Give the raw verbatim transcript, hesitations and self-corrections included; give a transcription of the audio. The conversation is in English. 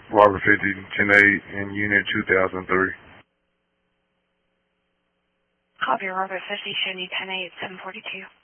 Robert fifty, ten eight, in Unit two thousand three. Copy, Robert fifty, Chevy ten eight, seven forty-two.